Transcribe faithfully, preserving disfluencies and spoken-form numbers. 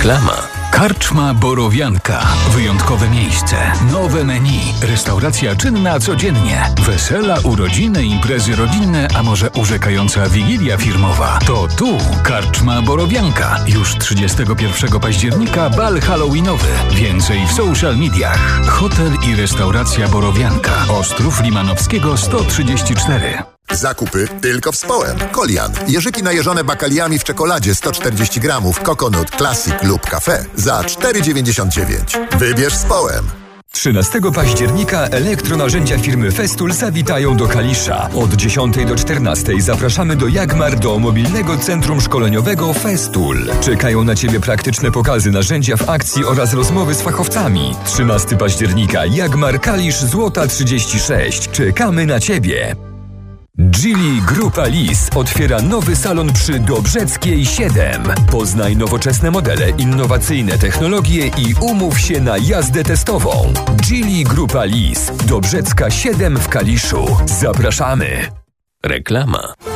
Reklama. Karczma Borowianka. Wyjątkowe miejsce. Nowe menu. Restauracja czynna codziennie. Wesela, urodziny, imprezy rodzinne, a może urzekająca wigilia firmowa. To tu Karczma Borowianka. Już trzydziestego pierwszego października bal halloweenowy. Więcej w social mediach. Hotel i restauracja Borowianka. Ostrów Limanowskiego sto trzydzieści cztery. Zakupy tylko w Społem. Kolian. Jeżyki najeżone bakaliami w czekoladzie sto czterdzieści gramów, Coconut Classic lub Cafe za cztery dziewięćdziesiąt dziewięć. Wybierz Społem. trzynastego października elektronarzędzia firmy Festool zawitają do Kalisza. Od dziesiątej do czternastej zapraszamy do Jagmar do mobilnego centrum szkoleniowego Festool. Czekają na Ciebie praktyczne pokazy narzędzia w akcji oraz rozmowy z fachowcami. trzynastego października Jagmar Kalisz Złota trzydzieści sześć. Czekamy na Ciebie. Geely Grupa Lis otwiera nowy salon przy Dobrzeckiej siedem. Poznaj nowoczesne modele, innowacyjne technologie i umów się na jazdę testową. Geely Grupa Lis. Dobrzecka siedem w Kaliszu. Zapraszamy. Reklama.